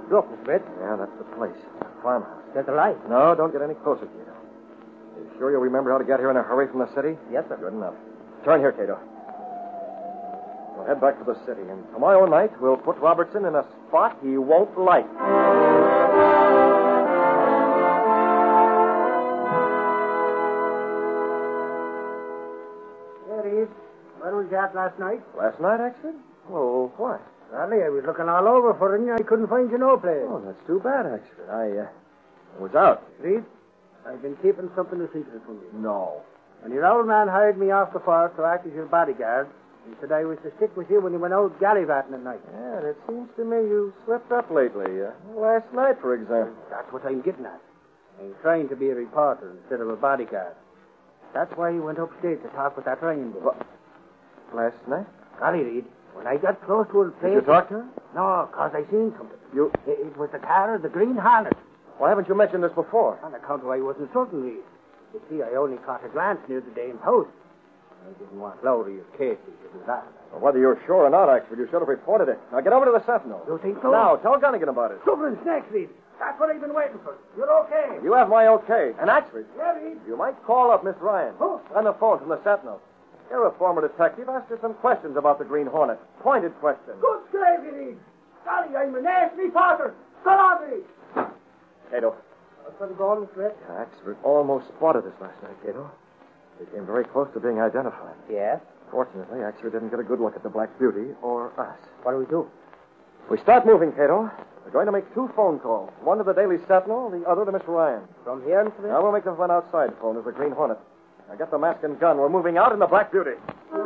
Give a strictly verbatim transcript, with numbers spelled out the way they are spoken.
Look, Mister Britt. Yeah, that's the place. The farmhouse. There's a light. No, don't get any closer, Cato. You sure you remember how to get here in a hurry from the city? Yes, sir. Good enough. Turn here, Cato. We'll head back to the city, and tomorrow night we'll put Robertson in a spot he won't like. There he is. Where was you at last night? Last night, Axford? Oh, why? Sadly, I was looking all over for you. I couldn't find you no place. Oh, that's too bad, Axford. I, uh, was out. Reed, I've been keeping something a secret from you. No. When your old man hired me off the force to act as your bodyguard, he said I was to stick with you when you went out gallivanting at night. Yeah, and it seems to me you slipped up lately. Uh, last night, for example. That's what I'm getting at. I'm trying to be a reporter instead of a bodyguard. That's why he went upstairs to talk with that Ryan boy. What? Last night? Golly, Reed, when I got close to her place... Did you talk to her? No, because I seen something. You... It, it was the car of the Green Hornet. Why haven't you mentioned this before? On account of I wasn't certain, Reed. You see, I only caught a glance near the dame's house. I didn't want Lowry or Casey to do that. Well, whether you're sure or not, Axford, you should have reported it. Now get over to the Sentinel. You think so? Now, tell Gunnigan about it. Stubborn snakes, Reed. That's what I've been waiting for. You're okay. You have my okay. And Axford, Yeah, Reed. you might call up Miss Ryan. Who? On the phone from the Sentinel. You're a former detective. Ask her some questions about the Green Hornet. Pointed questions. Good gravy, Reed. Golly, I'm a nasty potter. Go on, Reed. Cato. What's been going, Mister Red? Yeah, Axford almost spotted us last night, Cato. We came very close to being identified. Yes? Fortunately, Axford didn't get a good look at the Black Beauty or us. What do we do? We start moving, Cato. We're going to make two phone calls. One to the Daily Sentinel, the other to Miss Ryan. From here, Mister Red? Now we'll make the one outside phone as the Green Hornet. Now get the mask and gun. We're moving out in the Black Beauty.